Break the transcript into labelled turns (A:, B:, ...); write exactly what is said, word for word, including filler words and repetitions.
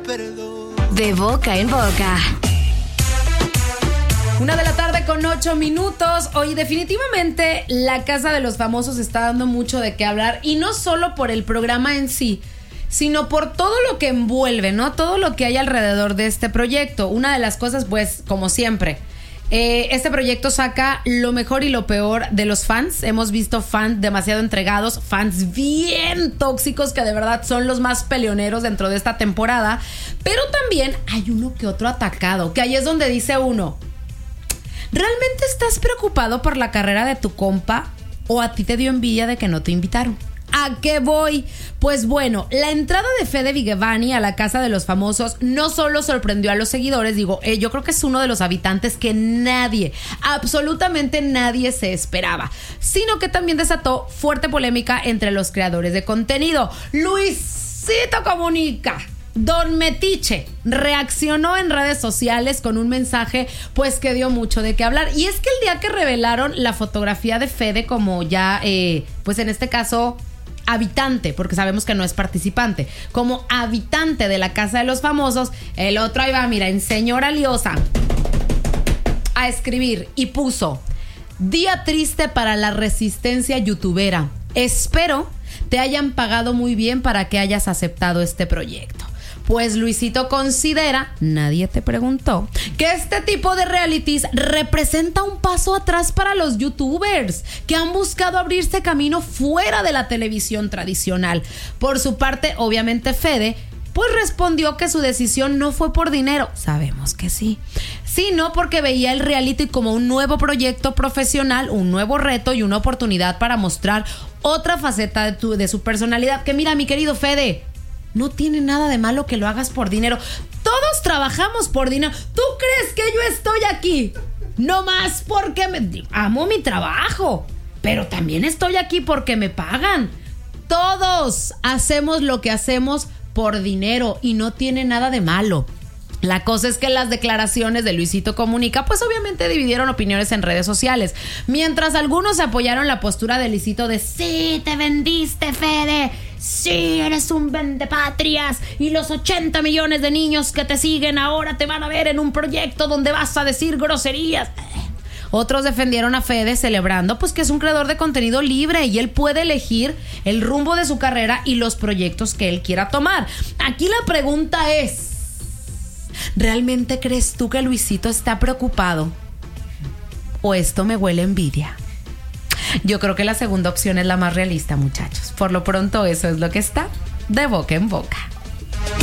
A: perdón.
B: De boca en boca.
C: Una de la tarde con ocho minutos. Hoy definitivamente la Casa de los Famosos está dando mucho de qué hablar. Y no solo por el programa en sí, sino por todo lo que envuelve, ¿no? Todo lo que hay alrededor de este proyecto. Una de las cosas, pues, como siempre, eh, este proyecto saca lo mejor y lo peor de los fans. Hemos visto fans demasiado entregados, fans bien tóxicos que de verdad son los más peleoneros dentro de esta temporada. Pero también hay uno que otro atacado, que ahí es donde dice uno: ¿realmente estás preocupado por la carrera de tu compa o a ti te dio envidia de que no te invitaron? ¿A qué voy? Pues bueno, la entrada de Fede Vigevani a la Casa de los Famosos no solo sorprendió a los seguidores, digo, eh, yo creo que es uno de los habitantes que nadie, absolutamente nadie se esperaba, sino que también desató fuerte polémica entre los creadores de contenido. Luisito Comunica, Don Metiche, reaccionó en redes sociales con un mensaje pues que dio mucho de qué hablar. Y es que el día que revelaron la fotografía de Fede como ya, eh, pues en este caso, habitante, porque sabemos que no es participante, como habitante de la Casa de los Famosos, el otro ahí va, mira, en señora liosa, a escribir y puso: día triste para la resistencia youtubera. Espero te hayan pagado muy bien para que hayas aceptado este proyecto. Pues Luisito considera, nadie te preguntó, que este tipo de realities representa un paso atrás para los youtubers que han buscado abrirse camino fuera de la televisión tradicional. Por su parte, obviamente Fede pues respondió que su decisión no fue por dinero, sabemos que sí, sino porque veía el reality como un nuevo proyecto profesional, un nuevo reto y una oportunidad para mostrar otra faceta de, tu, de su personalidad. Que mira, mi querido Fede, no tiene nada de malo que lo hagas por dinero. Todos trabajamos por dinero. ¿Tú crees que yo estoy aquí no más porque me, amo mi trabajo, pero también estoy aquí porque me pagan? Todos hacemos lo que hacemos por dinero y no tiene nada de malo. La cosa es que las declaraciones de Luisito Comunica pues obviamente dividieron opiniones en redes sociales. Mientras algunos apoyaron la postura de Luisito de sí, te vendiste, Fede, sí, eres un vendepatrias y los ochenta millones de niños que te siguen ahora te van a ver en un proyecto donde vas a decir groserías. Otros defendieron a Fede celebrando pues que es un creador de contenido libre y él puede elegir el rumbo de su carrera y los proyectos que él quiera tomar. Aquí la pregunta es: ¿realmente crees tú que Luisito está preocupado? ¿O esto me huele a envidia? Yo creo que la segunda opción es la más realista, muchachos. Por lo pronto, eso es lo que está de boca en boca.